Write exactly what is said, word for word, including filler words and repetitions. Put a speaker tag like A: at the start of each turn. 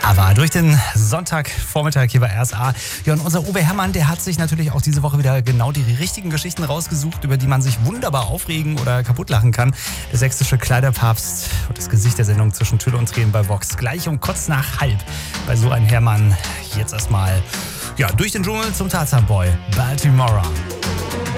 A: Aber durch den Sonntagvormittag hier bei R S A. Ja, und unser Uwe Herrmann, der hat sich natürlich auch diese Woche wieder genau die richtigen Geschichten rausgesucht, über die man sich wunderbar aufregen oder kaputtlachen kann. Der sächsische Kleiderpapst und das Gesicht der Sendung zwischen Tüll und Tränen bei Vox. Gleich um kurz nach halb bei so einem Herrmann. Jetzt erstmal ja, durch den Dschungel zum Tarzan-Boy. Baltimora.